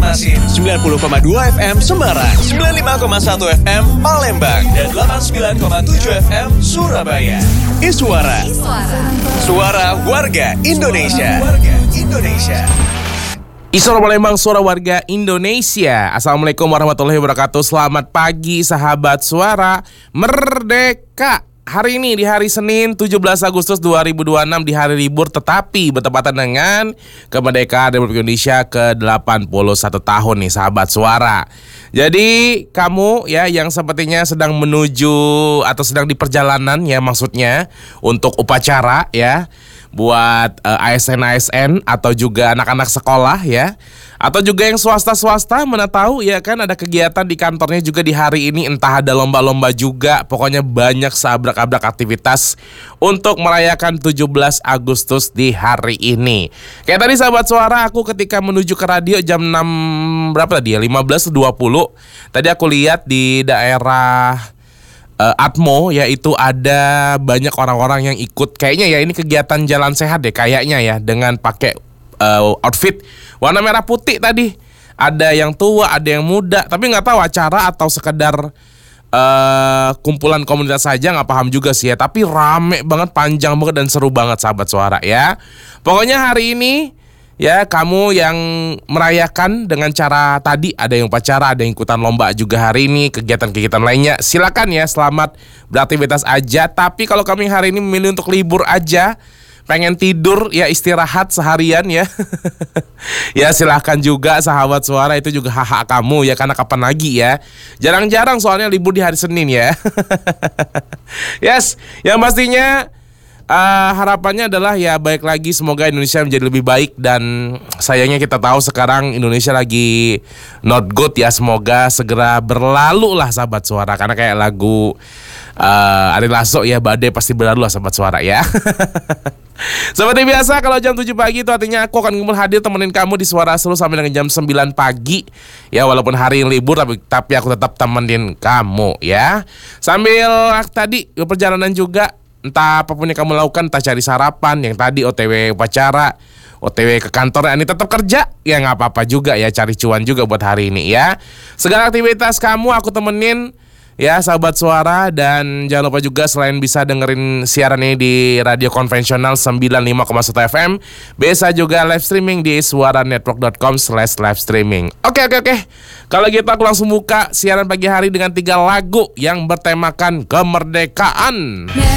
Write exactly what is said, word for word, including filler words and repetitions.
Banjarmasin, sembilan puluh koma dua F M Semarang, sembilan puluh lima koma satu F M Palembang, dan delapan puluh sembilan koma tujuh F M Surabaya. Iswara, suara warga Indonesia. Warga Indonesia. Iswara Palembang, suara warga Indonesia. Assalamualaikum warahmatullahi wabarakatuh. Selamat pagi sahabat suara Merdeka. Hari ini di hari Senin tujuh belas Agustus dua ribu dua puluh enam di hari libur, tetapi bertepatan dengan kemerdekaan Republik Indonesia ke delapan puluh satu tahun nih sahabat suara. Jadi kamu ya yang sepertinya sedang menuju atau sedang di perjalanan ya, maksudnya untuk upacara ya, buat uh, A S N-A S N atau juga anak-anak sekolah ya, atau juga yang swasta-swasta, mana tahu ya kan ada kegiatan di kantornya juga di hari ini, entah ada lomba-lomba juga, pokoknya banyak seabrak-abrak aktivitas untuk merayakan tujuh belas Agustus di hari ini. Kayak tadi sahabat suara, aku ketika menuju ke radio jam enam berapa tadi ya, lima belas dua puluh, tadi aku lihat di daerah Uh, Atmo, yaitu ada banyak orang-orang yang ikut. Kayaknya ya ini kegiatan jalan sehat deh kayaknya ya, dengan pakai uh, outfit warna merah putih tadi. Ada yang tua, ada yang muda, tapi nggak tahu acara atau sekedar uh, kumpulan komunitas saja, nggak paham juga sih ya. Tapi rame banget, panjang banget dan seru banget sahabat suara ya. Pokoknya hari ini ya, kamu yang merayakan dengan cara tadi, ada yang upacara, ada yang ikutan lomba juga hari ini, kegiatan-kegiatan lainnya, silakan ya, selamat beraktivitas aja. Tapi kalau kami hari ini memilih untuk libur aja, pengen tidur ya, istirahat seharian ya, ya silakan juga sahabat suara, itu juga hak-hak kamu ya, karena kapan lagi ya, jarang-jarang soalnya libur di hari Senin ya. Yes, yang pastinya Uh, harapannya adalah ya baik lagi, semoga Indonesia menjadi lebih baik. Dan sayangnya kita tahu sekarang Indonesia lagi not good ya, semoga segera berlalu lah sahabat suara. Karena kayak lagu uh, Ari Lasso ya, badai pasti berlalu lah sahabat suara ya. Seperti biasa kalau jam tujuh pagi itu artinya aku akan ngumpul hadir temenin kamu di Suara Seru sampai dengan jam sembilan pagi. Ya walaupun hari yang libur, tapi, tapi aku tetap temenin kamu ya. Sambil tadi perjalanan juga, entah apapun yang kamu lakukan, entah cari sarapan, yang tadi O T W upacara, O T W ke kantor, ini tetap kerja, ya nggak apa-apa juga ya, cari cuan juga buat hari ini ya. Segala aktivitas kamu aku temenin ya sahabat suara. Dan jangan lupa juga selain bisa dengerin siaran ini di radio konvensional sembilan puluh lima koma satu F M, bisa juga live streaming di suaranetwork dot com slash live streaming. Oke oke oke. Kalau gitu aku langsung buka siaran pagi hari dengan tiga lagu yang bertemakan kemerdekaan.